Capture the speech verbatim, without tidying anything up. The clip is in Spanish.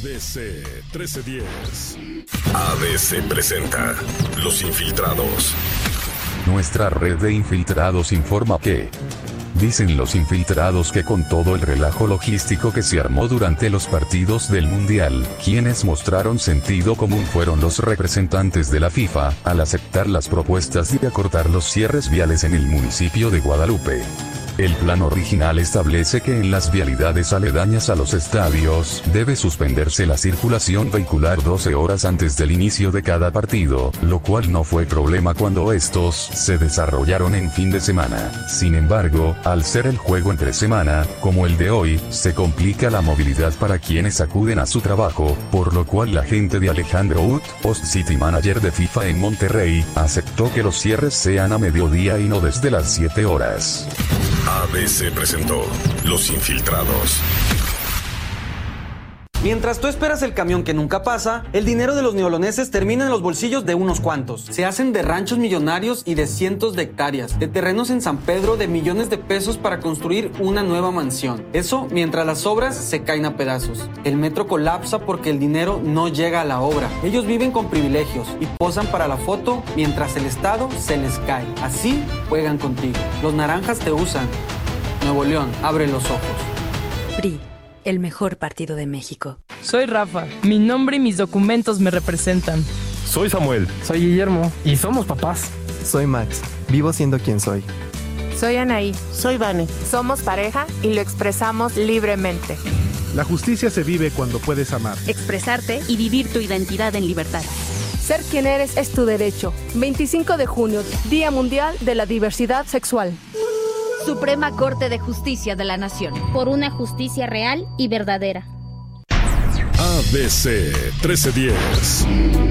D C trece diez. A D C presenta Los Infiltrados. Nuestra red de infiltrados informa que dicen los infiltrados que con todo el relajo logístico que se armó durante los partidos del Mundial, quienes mostraron sentido común fueron los representantes de la FIFA, al aceptar las propuestas de acortar los cierres viales en el municipio de Guadalupe. El plan original establece que en las vialidades aledañas a los estadios, debe suspenderse la circulación vehicular doce horas antes del inicio de cada partido, lo cual no fue problema cuando estos se desarrollaron en fin de semana. Sin embargo, al ser el juego entre semana, como el de hoy, se complica la movilidad para quienes acuden a su trabajo, por lo cual la gente de Alejandro Ut, Post City Manager de FIFA en Monterrey, aceptó que los cierres sean a mediodía y no desde las siete horas. A D C presentó Los Infiltrados. Mientras tú esperas el camión que nunca pasa, el dinero de los neoloneses termina en los bolsillos de unos cuantos. Se hacen de ranchos millonarios y de cientos de hectáreas, de terrenos en San Pedro de millones de pesos para construir una nueva mansión. Eso mientras las obras se caen a pedazos. El metro colapsa porque el dinero no llega a la obra. Ellos viven con privilegios y posan para la foto mientras el Estado se les cae. Así juegan contigo. Los naranjas te usan. Nuevo León, abre los ojos. P R I. El mejor partido de México. Soy Rafa. Mi nombre y mis documentos me representan. Soy Samuel. Soy Guillermo. Y somos papás. Soy Max. Vivo siendo quien soy. Soy Anaí. Soy Vane. Somos pareja y lo expresamos libremente. La justicia se vive cuando puedes amar. Expresarte y vivir tu identidad en libertad. Ser quien eres es tu derecho. veinticinco de junio, Día Mundial de la Diversidad Sexual. Suprema Corte de Justicia de la Nación. Por una justicia real y verdadera. A D C trece diez.